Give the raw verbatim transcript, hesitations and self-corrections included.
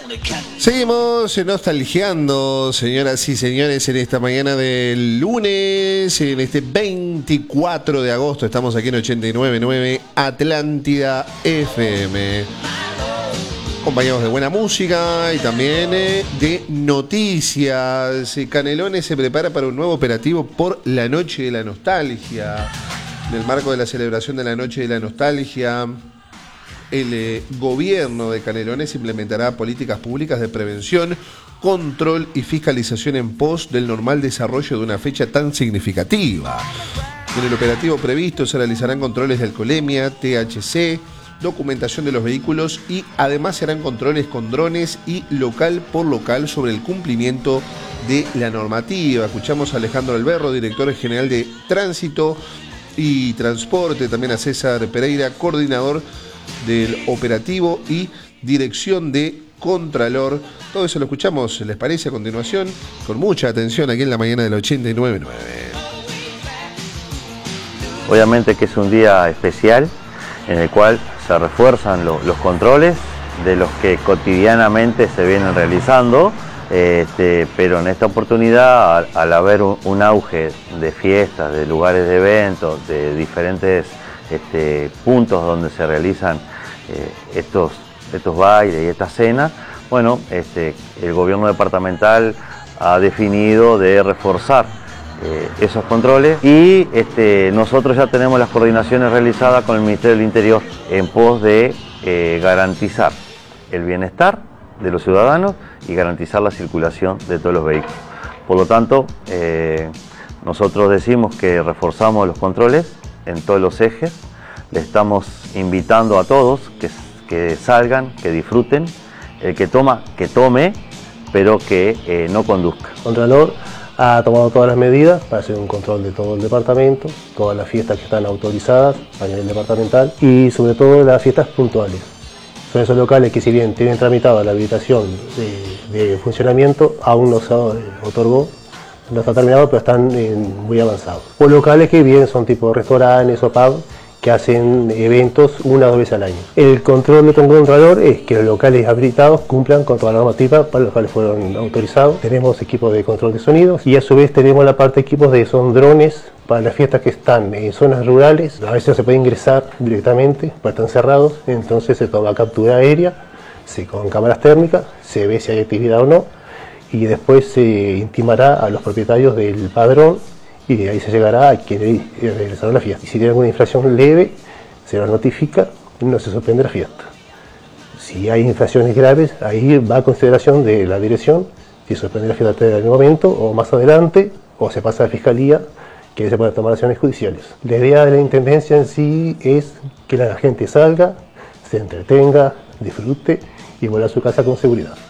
Seguimos nostalgiando, señoras y señores, en esta mañana del lunes, en este veinticuatro de agosto. Estamos aquí en ochenta y nueve punto nueve Atlántida F M. Acompañados de buena música y también eh, de noticias. Canelones se prepara para un nuevo operativo por la Noche de la Nostalgia. En el marco de la celebración de la Noche de la Nostalgia, el eh, gobierno de Canelones implementará políticas públicas de prevención, control y fiscalización en pos del normal desarrollo de una fecha tan significativa. En el operativo previsto se realizarán controles de alcoholemia, T H C, documentación de los vehículos y además se harán controles con drones y local por local sobre el cumplimiento de la normativa. Escuchamos a Alejandro Alberro, director general de Tránsito y Transporte, también a César Pereira, coordinador del operativo y dirección de Contralor. Todo eso lo escuchamos, ¿les parece? A continuación, con mucha atención aquí en la mañana del ochenta y nueve punto nueve. Obviamente que es un día especial en el cual se refuerzan lo, los controles de los que cotidianamente se vienen realizando, este, pero en esta oportunidad, al, al haber un, un auge de fiestas, de lugares de eventos, de diferentes este, puntos donde se realizan eh, estos, estos bailes y estas cenas, bueno, este, el gobierno departamental ha definido de reforzar Eh, esos controles y este, nosotros ya tenemos las coordinaciones realizadas con el Ministerio del Interior en pos de eh, garantizar el bienestar de los ciudadanos y garantizar la circulación de todos los vehículos. Por lo tanto, eh, nosotros decimos que reforzamos los controles en todos los ejes, le estamos invitando a todos que, que salgan, que disfruten, el que toma, que tome, pero que eh, no conduzca. Contralor ha tomado todas las medidas para hacer un control de todo el departamento, todas las fiestas que están autorizadas a nivel departamental y sobre todo las fiestas puntuales. Son esos locales que, si bien tienen tramitado la habilitación de, de funcionamiento, aún no se otorgó, no está terminado, pero están en, muy avanzados. O locales que bien son tipo restaurantes o pubs, que hacen eventos una o dos veces al año. El control de Contralor es que los locales habilitados cumplan con toda la normativa para los cuales fueron autorizados. Tenemos equipos de control de sonidos y a su vez tenemos la parte de equipos de son drones para las fiestas que están en zonas rurales. A veces no se puede ingresar directamente, porque están cerrados, entonces se toma captura aérea, se, con cámaras térmicas, se ve si hay actividad o no y después se intimará a los propietarios del padrón y de ahí se llegará a quien realizará la fiesta. Y si tiene alguna infracción leve, se lo notifica y no se suspende la fiesta. Si hay infracciones graves, ahí va a consideración de la dirección, si suspende la fiesta en el momento o más adelante, o se pasa a la fiscalía, que se pueden tomar acciones judiciales. La idea de la intendencia en sí es que la gente salga, se entretenga, disfrute y vuelva a su casa con seguridad.